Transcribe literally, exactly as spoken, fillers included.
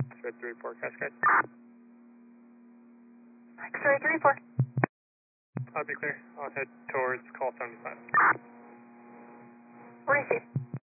X-ray three four Cascade. X-ray three four. I'll be clear. I'll head towards call seventy-five. Receive.